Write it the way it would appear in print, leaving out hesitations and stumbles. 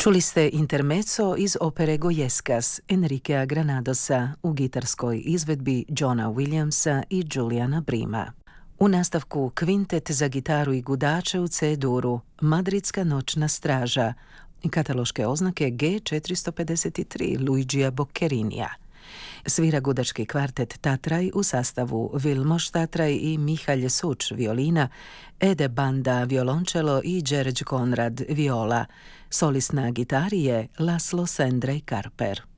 Čuli ste intermezzo iz opere Gojescas Enriquea Granadosa u gitarskoj izvedbi Johna Williamsa i Juliana Brima. U nastavku kvintet za gitaru i gudače u C-duru Madridska noćna straža, kataloške oznake G453 Luigija Boccherinija. Svira gudački kvartet Tatraj u sastavu Vilmos Tatraj i Mihalj Suč violina, Ede Banda violončelo i Đerđ Konrad viola. Solist na gitari je Laszlo Sendrej Karper.